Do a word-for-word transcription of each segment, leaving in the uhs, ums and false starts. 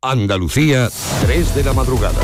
Andalucía, tres de la madrugada.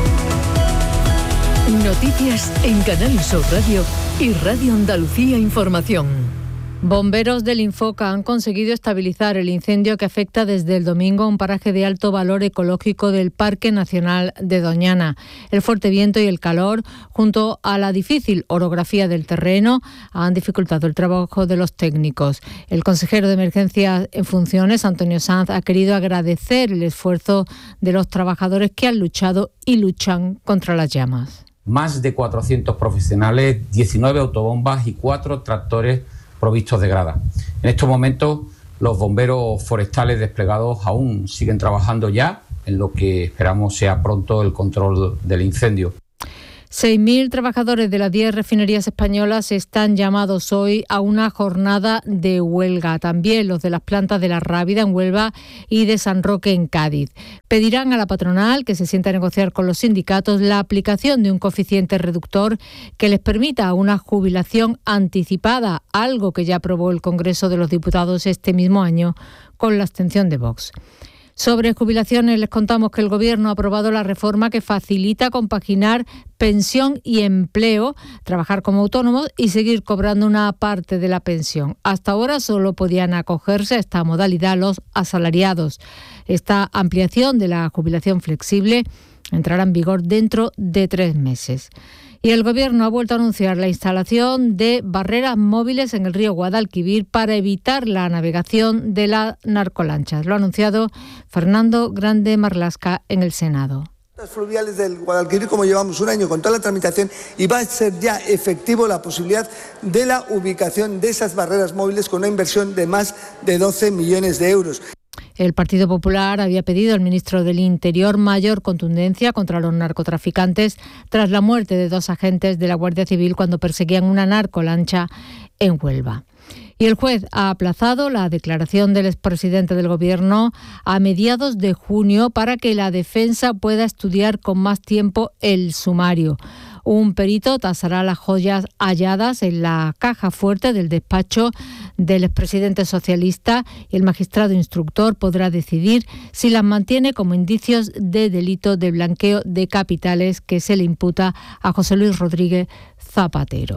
Noticias en Canal Sur Radio y Radio Andalucía Información. Bomberos del Infoca han conseguido estabilizar el incendio que afecta desde el domingo a un paraje de alto valor ecológico del Parque Nacional de Doñana. El fuerte viento y el calor, junto a la difícil orografía del terreno, han dificultado el trabajo de los técnicos. El consejero de Emergencias en funciones, Antonio Sanz, ha querido agradecer el esfuerzo de los trabajadores que han luchado y luchan contra las llamas. Más de cuatrocientos profesionales, diecinueve autobombas y cuatro tractores provistos de grada. En estos momentos, los bomberos forestales desplegados aún siguen trabajando ya en lo que esperamos sea pronto el control del incendio. seis mil trabajadores de las diez refinerías españolas están llamados hoy a una jornada de huelga. También los de las plantas de La Rábida en Huelva y de San Roque en Cádiz. Pedirán a la patronal que se sienta a negociar con los sindicatos la aplicación de un coeficiente reductor que les permita una jubilación anticipada, algo que ya aprobó el Congreso de los Diputados este mismo año con la abstención de Vox. Sobre jubilaciones, les contamos que el Gobierno ha aprobado la reforma que facilita compaginar pensión y empleo, trabajar como autónomos y seguir cobrando una parte de la pensión. Hasta ahora solo podían acogerse a esta modalidad los asalariados. Esta ampliación de la jubilación flexible entrará en vigor dentro de tres meses. Y el Gobierno ha vuelto a anunciar la instalación de barreras móviles en el río Guadalquivir para evitar la navegación de las narcolanchas. Lo ha anunciado Fernando Grande Marlasca en el Senado. Las fluviales del Guadalquivir, como llevamos un año con toda la tramitación, y va a ser ya efectivo la posibilidad de la ubicación de esas barreras móviles con una inversión de más de doce millones de euros. El Partido Popular había pedido al ministro del Interior mayor contundencia contra los narcotraficantes tras la muerte de dos agentes de la Guardia Civil cuando perseguían una narcolancha en Huelva. Y el juez ha aplazado la declaración del expresidente del Gobierno a mediados de junio para que la defensa pueda estudiar con más tiempo el sumario. Un perito tasará las joyas halladas en la caja fuerte del despacho del expresidente socialista y el magistrado instructor podrá decidir si las mantiene como indicios de delito de blanqueo de capitales que se le imputa a José Luis Rodríguez Zapatero.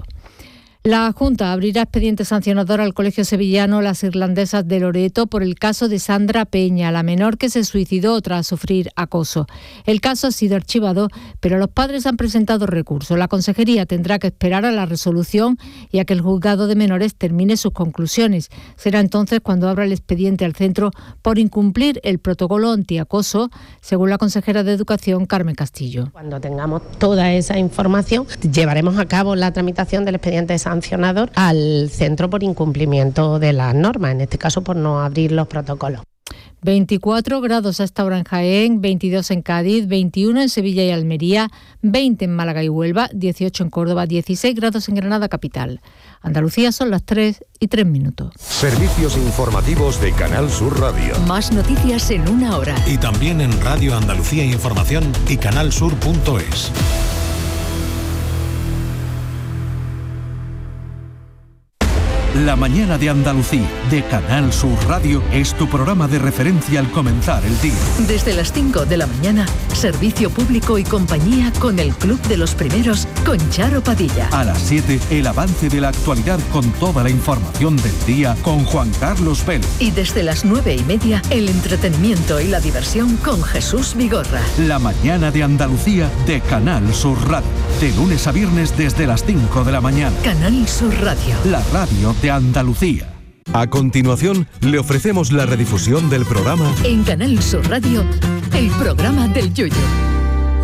La Junta abrirá expediente sancionador al Colegio Sevillano Las Irlandesas de Loreto por el caso de Sandra Peña, la menor que se suicidó tras sufrir acoso. El caso ha sido archivado, pero los padres han presentado recurso. La Consejería tendrá que esperar a la resolución y a que el juzgado de menores termine sus conclusiones. Será entonces cuando abra el expediente al centro por incumplir el protocolo antiacoso, según la consejera de Educación, Carmen Castillo. Cuando tengamos toda esa información, llevaremos a cabo la tramitación del expediente sancionador sancionador al centro por incumplimiento de las normas, en este caso por no abrir los protocolos. veinticuatro grados a esta hora en Jaén, veintidós en Cádiz, veintiuno en Sevilla y Almería, veinte en Málaga y Huelva, dieciocho en Córdoba, dieciséis grados en Granada capital. Andalucía son las tres y tres minutos. Servicios informativos de Canal Sur Radio. Más noticias en una hora. Y también en Radio Andalucía Información y canalsur punto es. La mañana de Andalucía, de Canal Sur Radio, es tu programa de referencia al comenzar el día. Desde las cinco de la mañana, servicio público y compañía con el Club de los Primeros, con Charo Padilla. A las siete, el avance de la actualidad con toda la información del día con Juan Carlos Vélez. Y desde las nueve y media, el entretenimiento y la diversión con Jesús Vigorra. La mañana de Andalucía, de Canal Sur Radio. De lunes a viernes desde las cinco de la mañana. Canal Sur Radio. La radio de Andalucía. A continuación, le ofrecemos la redifusión del programa en Canal Sur Radio, el programa del Yoyo.